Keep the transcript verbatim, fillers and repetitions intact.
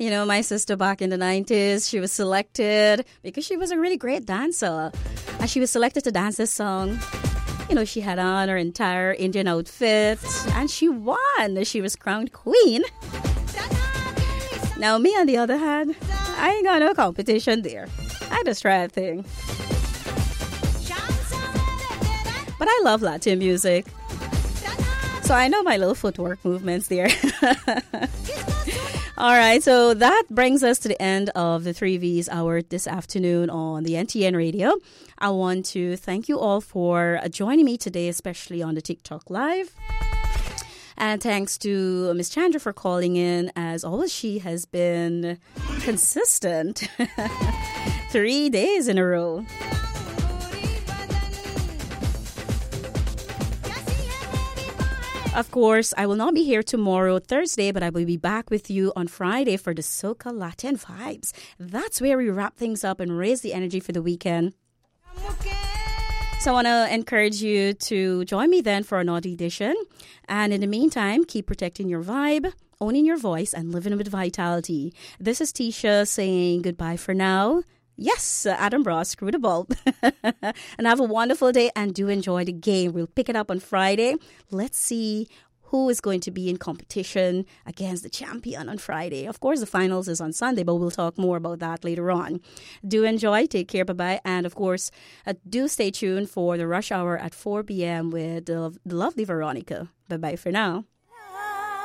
You know, my sister back in the nineties, she was selected because she was a really great dancer. And she was selected to dance this song. You know, she had on her entire Indian outfit and she won. She was crowned queen. Now, me on the other hand, I ain't got no competition there. I just try a thing. But I love Latin music. So I know my little footwork movements there. All right, so that brings us to the end of the three V's hour this afternoon on the N T N Radio. I want to thank you all for joining me today, especially on the TikTok Live. And thanks to Miss Chandra for calling in. As always, she has been consistent three days in a row. Of course, I will not be here tomorrow, Thursday, but I will be back with you on Friday for the Soca Latin Vibes. That's where we wrap things up and raise the energy for the weekend. So I want to encourage you to join me then for another edition. And in the meantime, keep protecting your vibe, owning your voice, and living with vitality. This is Tisha saying goodbye for now. Yes, Adam Bros, screw the bulb. And have a wonderful day and do enjoy the game. We'll pick it up on Friday. Let's see who is going to be in competition against the champion on Friday. Of course, the finals is on Sunday, but we'll talk more about that later on. Do enjoy. Take care. Bye-bye. And, of course, uh, do stay tuned for the rush hour at four p.m. with the, the lovely Veronica. Bye-bye for now.